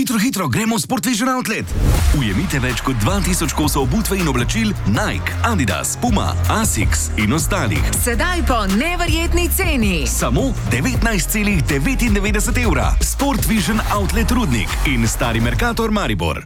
Hitro, gremo v Sport Vision Outlet. Ujemite več kot 2000 kosov obutve in oblačil Nike, Adidas, Puma, Asics in ostalih. Sedaj po neverjetni ceni. Samo 19,99 evra. Sport Vision Outlet Rudnik in Stari Mercator Maribor.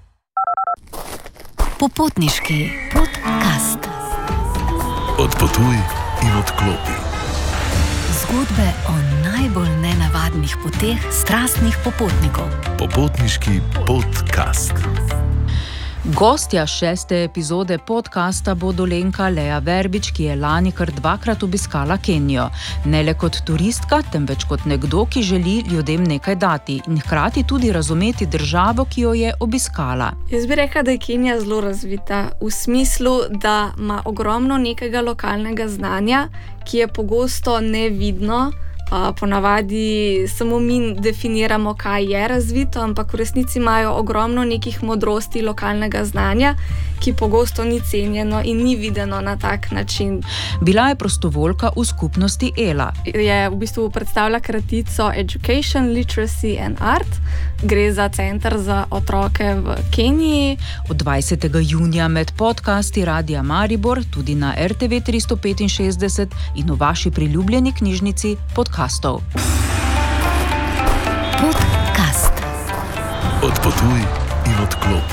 Popotniški podcast. Odpotuj in odklopi. Zgodbe o najbolj nenavadnih poteh strastnih popotnikov. Popotniški podcast. Gostja 6. epizode podcasta bo Dolenjka Lea Verbič, ki je lani kar 2-krat obiskala Kenijo. Ne le kot turistka, temveč kot nekdo, ki želi ljudem nekaj dati in hkrati tudi razumeti državo, ki jo je obiskala. Jaz bi rekla, da je Kenija zelo razvita v smislu, da ima ogromno nekega lokalnega znanja, ki je pogosto nevidno. Ponavadi samo mi definiramo, kaj je razvito, ampak v resnici imajo ogromno nekih modrosti lokalnega znanja, ki pogosto ni cenjeno in ni videno na tak način. Bila je prostovoljka v skupnosti ELA. Je v bistvu predstavlja kratico Education, Literacy and Art. Gre za center za otroke v Keniji. Od 20. junija med podcasti Radia Maribor, tudi na RTV 365 in v vaši priljubljeni knjižnici podcastov. Podcast. Odpotuj in odklopi.